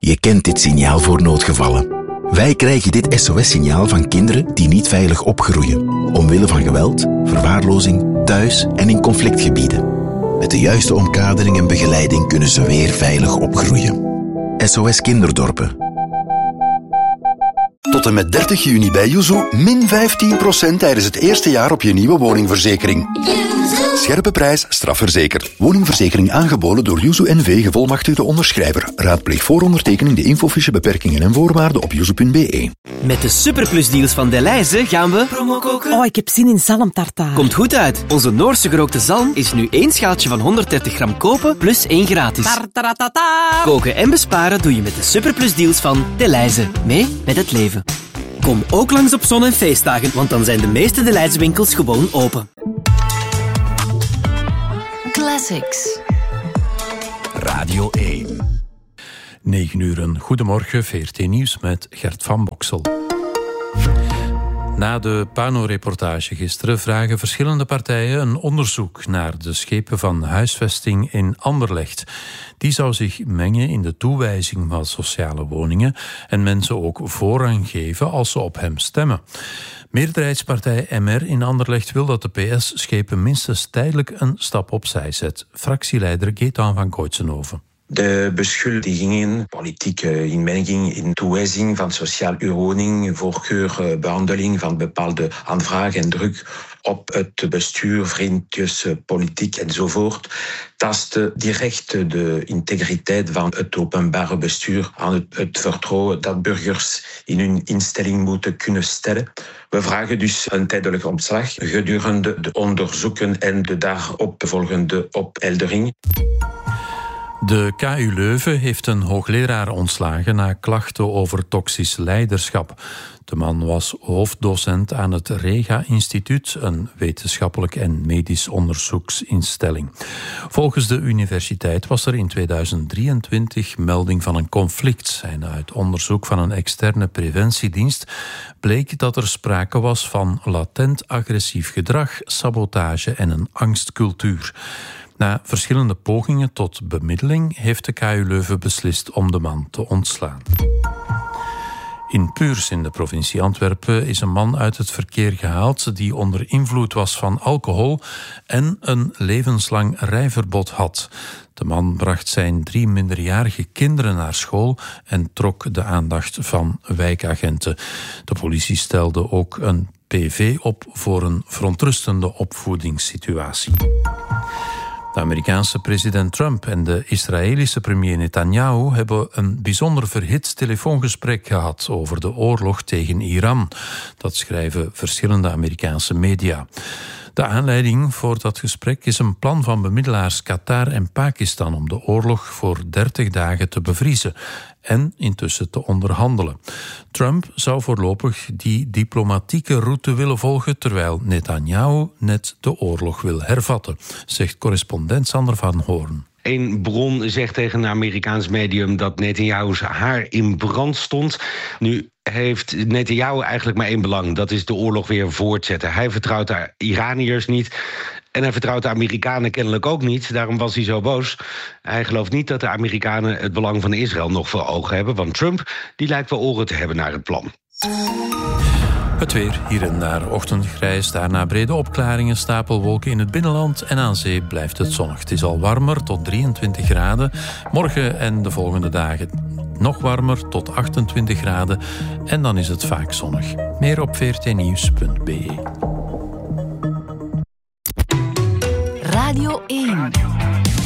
Je kent dit signaal voor noodgevallen. Wij krijgen dit SOS-signaal van kinderen die niet veilig opgroeien, omwille van geweld, verwaarlozing, thuis en in conflictgebieden. Met de juiste omkadering en begeleiding kunnen ze weer veilig opgroeien. SOS Kinderdorpen. Tot en met 30 juni bij Yuzu min 15% tijdens het eerste jaar op je nieuwe woningverzekering. Scherpe prijs, strafverzekerd. Woningverzekering aangeboden door Yuzu NV, gevolmachtigde onderschrijver. Raadpleeg voor ondertekening de infofiche beperkingen en voorwaarden op yuzu.be. Met de superplusdeals van Delhaize gaan we promo koken. Oh, ik heb zin in zalmtartaar. Komt goed uit. Onze Noorse gerookte zalm is nu 1 schaaltje van 130 gram kopen plus 1 gratis. Tartaratata. Koken en besparen doe je met de superplusdeals van Delhaize. Mee met het leven. Kom ook langs op zon- en feestdagen, want dan zijn de meeste Delhaize winkels gewoon open. Classics. Radio 1. 9 uur, goedemorgen, VRT Nieuws met Gert van Boksel. Na de Pano-reportage gisteren vragen verschillende partijen een onderzoek naar de schepen van huisvesting in Anderlecht. Die zou zich mengen in de toewijzing van sociale woningen en mensen ook voorrang geven als ze op hem stemmen. Meerderheidspartij MR in Anderlecht wil dat de PS-schepen minstens tijdelijk een stap opzij zet. Fractieleider Gaëtan van Koitsenhoven. De beschuldigingen, politieke inmenging in toewijzing van sociaal huurwoning, voorkeur, behandeling van bepaalde aanvragen en druk op het bestuur, vriendjespolitiek enzovoort, tasten direct de integriteit van het openbare bestuur aan het vertrouwen dat burgers in hun instelling moeten kunnen stellen. We vragen dus een tijdelijk ontslag gedurende de onderzoeken en de daarop volgende opheldering. De KU Leuven heeft een hoogleraar ontslagen na klachten over toxisch leiderschap. De man was hoofddocent aan het Rega-instituut, een wetenschappelijk en medisch onderzoeksinstelling. Volgens de universiteit was er in 2023 melding van een conflict. En uit onderzoek van een externe preventiedienst bleek dat er sprake was van latent agressief gedrag, sabotage en een angstcultuur. Na verschillende pogingen tot bemiddeling heeft de KU Leuven beslist om de man te ontslaan. In Puurs in de provincie Antwerpen is een man uit het verkeer gehaald die onder invloed was van alcohol en een levenslang rijverbod had. De man bracht zijn 3 minderjarige kinderen naar school en trok de aandacht van wijkagenten. De politie stelde ook een PV op voor een verontrustende opvoedingssituatie. De Amerikaanse president Trump en de Israëlische premier Netanyahu hebben een bijzonder verhit telefoongesprek gehad over de oorlog tegen Iran. Dat schrijven verschillende Amerikaanse media. De aanleiding voor dat gesprek is een plan van bemiddelaars Qatar en Pakistan om de oorlog voor 30 dagen te bevriezen en intussen te onderhandelen. Trump zou voorlopig die diplomatieke route willen volgen, terwijl Netanyahu net de oorlog wil hervatten, zegt correspondent Sander van Hoorn. Een bron zegt tegen een Amerikaans medium dat Netanyahu's haar in brand stond. Nu heeft Netanyahu eigenlijk maar 1 belang. Dat is de oorlog weer voortzetten. Hij vertrouwt de Iraniërs niet. En hij vertrouwt de Amerikanen kennelijk ook niet. Daarom was hij zo boos. Hij gelooft niet dat de Amerikanen het belang van Israël nog voor ogen hebben. Want Trump die lijkt wel oren te hebben naar het plan. Het weer, hier en daar ochtendgrijs, daarna brede opklaringen, stapelwolken in het binnenland en aan zee blijft het zonnig. Het is al warmer, tot 23 graden. Morgen en de volgende dagen nog warmer, tot 28 graden. En dan is het vaak zonnig. Meer op vrtnieuws.be. Radio 1.